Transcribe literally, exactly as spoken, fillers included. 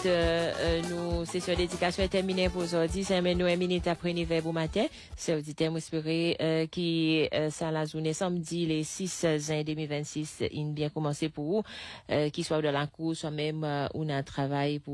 auditeur, euh, nous, session d'éducation est terminée pour aujourd'hui. C'est maintenant une minute après neuf pour matin. C'est auditeur, m'espérer, euh, qui, euh, ça la journée samedi, les six juin deux mille vingt-six, il bien commencé pour vous, euh, qui soit dans la cour, soit même, euh, ou dans le travail pour